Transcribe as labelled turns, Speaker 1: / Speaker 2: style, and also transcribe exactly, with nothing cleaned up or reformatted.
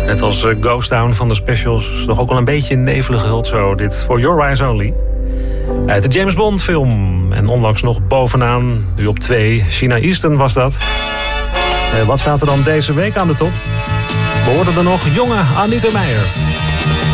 Speaker 1: Net als uh, Ghost Town van de Specials. Nog ook wel een beetje nevelig gehuld zo. Dit For Your Eyes Only. Uit de James Bond film. En onlangs nog bovenaan. Nu op twee. Sheena Easton was dat. Uh, wat staat er dan deze week aan de top? We hoorden er nog jonge Anita Meijer.